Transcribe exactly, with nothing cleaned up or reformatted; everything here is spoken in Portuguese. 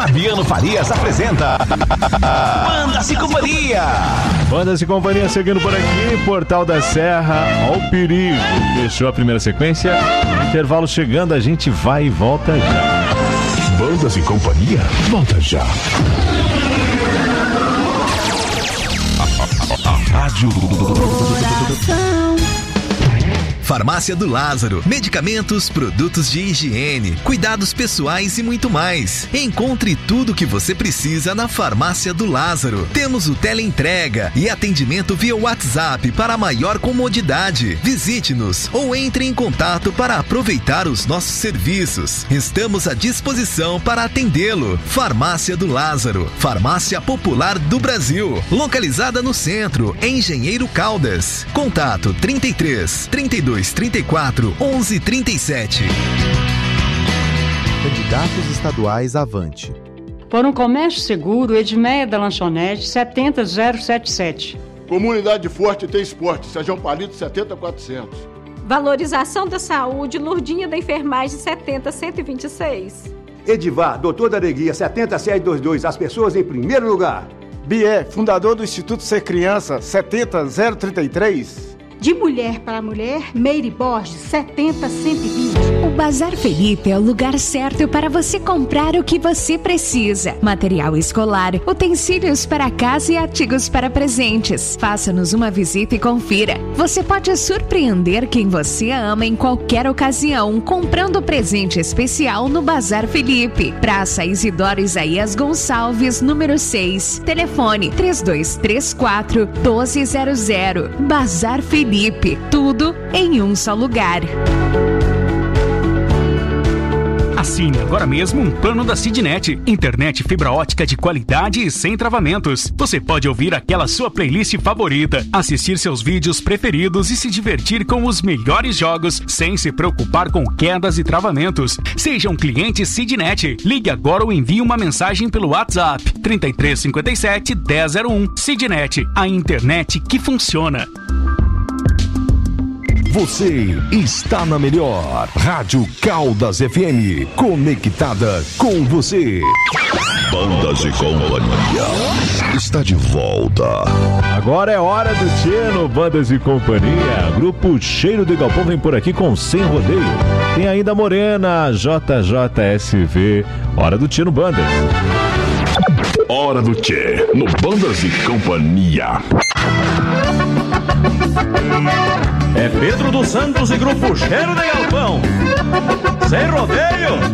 Fabiano Farias apresenta Bandas e Companhia. Bandas e Companhia seguindo por aqui, Portal da Serra, ó o perigo. Fechou a primeira sequência, intervalo chegando, a gente vai e volta já. Bandas e Companhia, volta já. A rádio Farmácia do Lázaro, medicamentos, produtos de higiene, cuidados pessoais e muito mais. Encontre tudo o que você precisa na Farmácia do Lázaro. Temos o teleentrega e atendimento via WhatsApp para maior comodidade. Visite-nos ou entre em contato para aproveitar os nossos serviços. Estamos à disposição para atendê-lo. Farmácia do Lázaro, farmácia popular do Brasil, localizada no centro, em Engenheiro Caldas. Contato trinta e três, trinta e dois, trinta e quatro, onze, trinta e sete. Candidatos estaduais avante. Por um comércio seguro, Edmeia da Lanchonete, setenta zero setenta e sete. Comunidade Forte tem esporte, Sejão Palito, setenta quatrocentos. Valorização da saúde, Lurdinha da Enfermagem, setenta cento e vinte e seis. Edivar, doutor da Alegria, setenta setecentos e vinte e dois, as pessoas em primeiro lugar. Bié, fundador do Instituto Ser Criança, setenta zero trinta e três. De mulher para mulher, Meire Borges, setenta cento e vinte. O Bazar Felipe é o lugar certo para você comprar o que você precisa. Material escolar, utensílios para casa e artigos para presentes. Faça-nos uma visita e confira. Você pode surpreender quem você ama em qualquer ocasião, comprando presente especial no Bazar Felipe. Praça Isidoro Isaías Gonçalves, número seis. Telefone três dois três quatro, um dois zero zero. Bazar Felipe. Felipe, tudo em um só lugar. Assine agora mesmo um plano da Sidnet. Internet fibra ótica de qualidade e sem travamentos. Você pode ouvir aquela sua playlist favorita, assistir seus vídeos preferidos e se divertir com os melhores jogos sem se preocupar com quedas e travamentos. Seja um cliente Sidnet. Ligue agora ou envie uma mensagem pelo WhatsApp trinta e três, cinquenta e sete, dez zero um. Sidnet, a internet que funciona. Você está na melhor Rádio Caldas F M, conectada com você. Bandas e Companhia está de volta. Agora é hora do Tino, Bandas e Companhia. Grupo Cheiro de Galpão vem por aqui com Sem Rodeio. Tem ainda Morena, J J S V. Hora do Tino, Bandas. Hora do Tchê, no Bandas e Companhia. É Pedro dos Santos e Grupo Cheiro de Galpão. Sem rodeio.